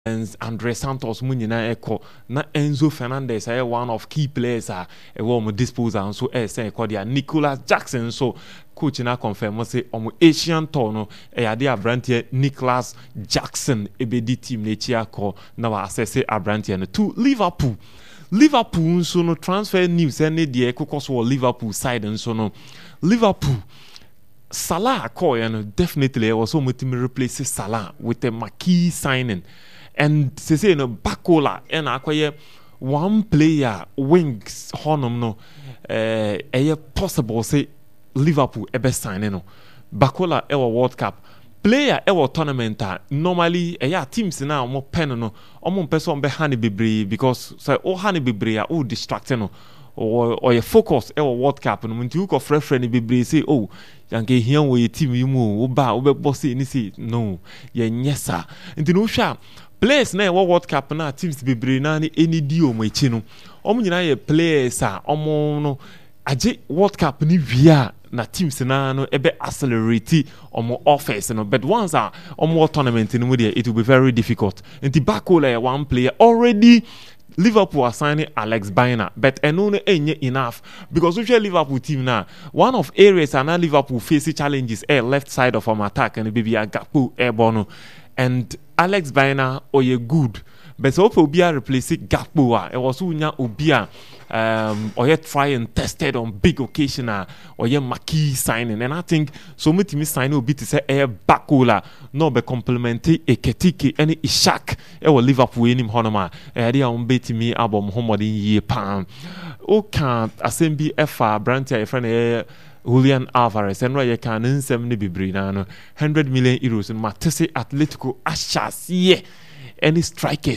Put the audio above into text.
Andre Santos mu nyinaa ekọ na Enzo Fernandez is one of key players a ɛwɔ disposal so ɛsɛn ɛkɔ dia Nicholas Jackson so coach na confirm say ɔmo Asian tour no ɛyade abranteɛ Nicholas Jackson ebedi team n'ekyi akɔ na wa assess abranteɛ no to Liverpool nso no transfer news ɛne deɛ ɛkokɔ so wɔ Liverpool side nso no Liverpool Salah call definitely was so to replace Salah with a marquee signing. And say no Bakola and acquire one player wings honum no possible say Liverpool best signing no Bakola ever World Cup player ever tournament normally teams now more pen no person be honey bebre because say honey bebre distracting no or your focus World Cup no nti ko frɛfrɛ bebre say yanke here we team you mu oba boss ni say no ye sa nti no hwa players na World Cup na teams bebre na any di o mo echi no nyina ye players no age World Cup ni via na teams na no accelerate offense no but once tournament no it will be very difficult nti Bakola one player already Liverpool are signing Alex Baina, but no enough because we Liverpool team now. One of areas and now Liverpool facing challenges left side of attack and maybe a Gakpo airborne and Alex Baina oye good. But so Obia replace Gakpo. It was unya Obia or try and tested on big occasion or marquee signing. And I think so many teams sign will be to say Bakola no be complementé Eketike any Ishak Liverpool in him honoma. Idea on beti me abo Muhammad in ye pan. O can't assembly FR Brantia friend Julian Alvarez and Roy can in 70 100 million euros in Matese Atletico Ashas any strikers